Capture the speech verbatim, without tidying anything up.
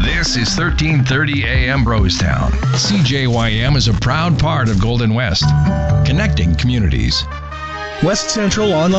This is thirteen thirty A M Brostown. C J Y M is a proud part of Golden West, connecting communities. West Central Online